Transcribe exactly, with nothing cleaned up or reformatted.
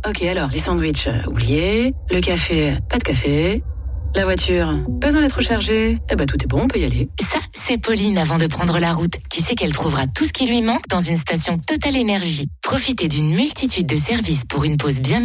Ok, alors, les sandwichs, euh, oubliés. Le café, euh, pas de café. La voiture, pas besoin d'être rechargée. Eh ben, tout est bon, on peut y aller. Ça, c'est Pauline avant de prendre la route, qui sait qu'elle trouvera tout ce qui lui manque dans une station Total Énergie. Profitez d'une multitude de services pour une pause bien